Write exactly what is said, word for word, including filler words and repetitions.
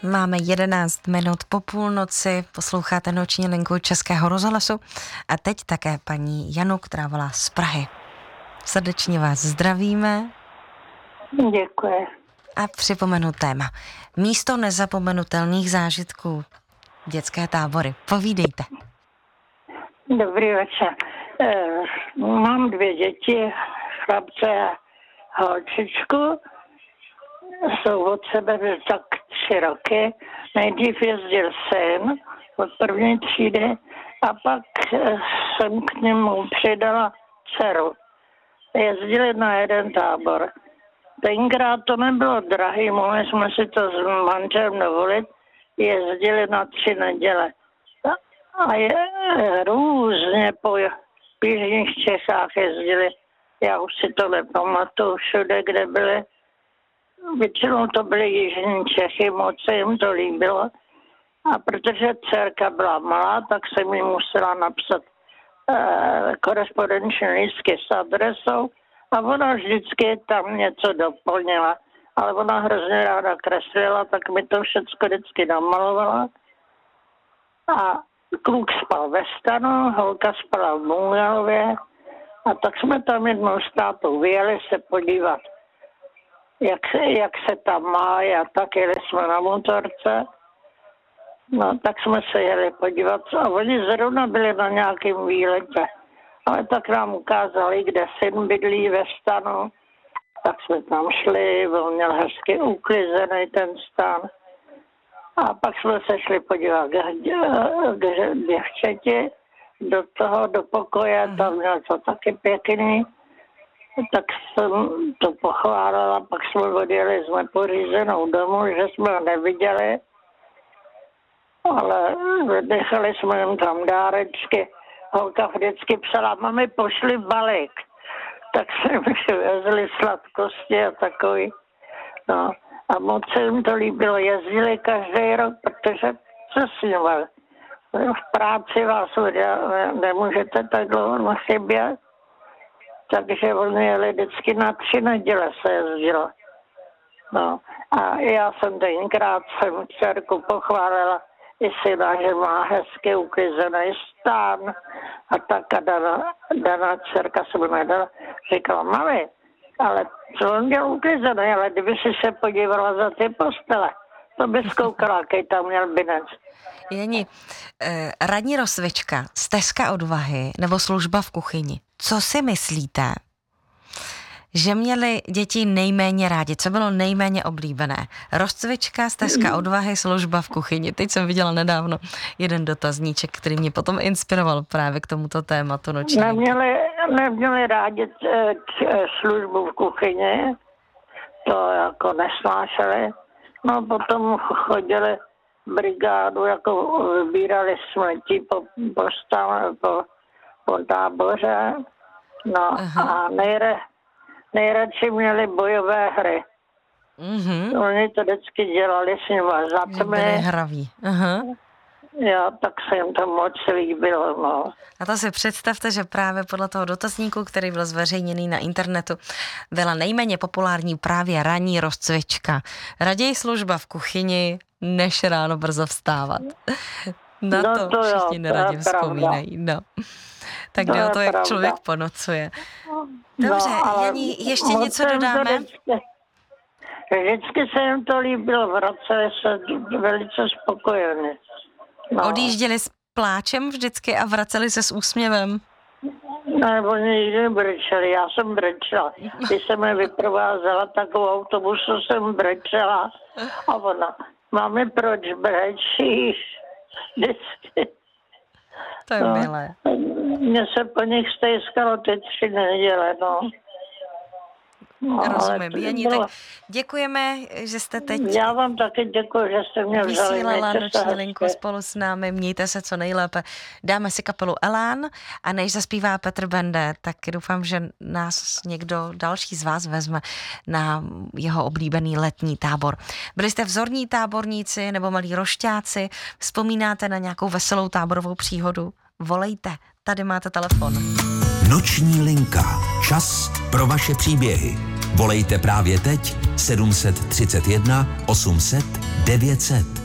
Máme jedenáct minut po půlnoci, posloucháte noční linku Českého rozhlasu a teď také paní Janu, která volá z Prahy. Srdečně vás zdravíme. Děkuji. A připomenu téma. Místo nezapomenutelných zážitků. Dětské tábory. Povídejte. Dobrý večer. E, mám dvě děti, chlapce a holčičku. Jsou od sebe tak tři roky. Nejdřív jezdil syn od první třídy a pak jsem k němu přidala dceru. Jezdili na jeden tábor. Tenkrát to nebylo drahý, mohli jsme si to s manželem dovolit. Jezdili na tři neděle. A je, různě po jižních Čechách jezdili. Já už si to nepamatuju všude, kde byli. Většinou to byly jižní Čechy, moc se jim to líbilo. A protože dcerka byla malá, tak jsem mi musela napsat eh, korespondenční lístky s adresou a ona vždycky tam něco doplnila. Ale ona hrozně ráda kreslila, tak mi to všechno vždycky namalovala. A kluk spal ve stanu, holka spala v bungalově a tak jsme tam jednou s tátou vyjeli se podívat, jak, jak se tam má, a tak jeli jsme na motorce. No, tak jsme se jeli podívat a oni zrovna byli na nějakém výletě. Ale tak nám ukázali, kde syn bydlí ve stanu. Tak jsme tam šli, on měl hezky uklizený ten stan. A pak jsme se šli podívat k děvčeti do toho, do pokoje, tam měl to taky pěkný. Tak jsem to pochválila, pak jsme odjeli s nepořízenou domů, že jsme ho neviděli. Ale nechali jsme jim tam dárečky. Holka vždycky psala, mami, pošli balík. Tak jsme mi vezli sladkosti a takový. No. A moc se jim to líbilo. Jezdili každý rok, protože co s ním? V práci vás nemůžete tak dlouho chybět. Takže oni jeli vždycky na tři neděle se jezdilo. No. A já jsem tenkrát jsem dcerku pochválila i syna, že má hezky uklizený stán. A tak a Dana, Dana dcerka se mi nedala, říkala, mami, ale co on měl uklizený, ale kdyby si se podívala za ty postele, to by zkoukala, jaký tam měl binec. Jeni, eh, ranní rozcvička, stezka odvahy nebo služba v kuchyni. Co si myslíte, že měli děti nejméně rádi? Co bylo nejméně oblíbené? Rozcvička, stezka odvahy, služba v kuchyni. Teď jsem viděla nedávno jeden dotazníček, který mě potom inspiroval právě k tomuto tématu noční. Neměli, neměli rádi službu v kuchyni, to jako nesnášeli. No potom chodili brigádu, jako vybírali smetí po, po, stav, po, po táboře. No Aha. a nejre, nejradši měli bojové hry. Mm-hmm. Oni to vždycky dělali s nimi za tmy. Byli hraví. Aha. Jo, tak se jim to moc líbilo, no. A to si představte, že právě podle toho dotazníku, který byl zveřejněný na internetu, byla nejméně populární právě ranní rozcvička. Raději služba v kuchyni, než ráno brzo vstávat. Na no to, to všichni jo, neradi vzpomínají. No. Tak jde o to, jak pravda. Člověk ponocuje. Dobře, no, Jani, ještě něco dodáme? Vždycky, vždycky se jim to líbilo, vraceli se velice spokojeně. No. Odjížděli s pláčem vždycky a vraceli se s úsměvem? Ne, oni nikdy brečeli, já jsem brečela. Když jsem je vyprovázela takovou autobusu, jsem brečela a ona, mami, proč brečíš? Vždycky. To je no. milé. Mně se po nich stejskalo ty tři neděle, no. No, rozumím. Janí, bylo... tak děkujeme, že jste teď Já vám taky děkuji, že jste mě vzali. Vysílala noční linku spolu s námi. Mějte se co nejlépe. Dáme si kapelu Elán a než zaspívá Petr Bende, tak doufám, že nás někdo další z vás vezme na jeho oblíbený letní tábor. Byli jste vzorní táborníci nebo malí rošťáci? Vzpomínáte na nějakou veselou táborovou příhodu? Volejte, tady máte telefon. Noční linka. Čas pro vaše příběhy. Volejte právě teď sedm set třicet jedna osm set devět set.